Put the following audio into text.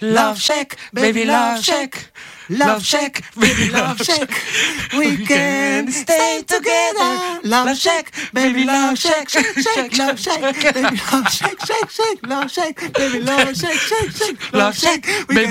Love Shack, baby, Love Shack. Love Shack, baby, Love Shack. We can stay together. Love Shack, baby, Love Shack. Shake, shake, Love Shack, baby, Love Shack, shake, shake, Love Shack, baby, Love Shack, shake, shake, Love Shack.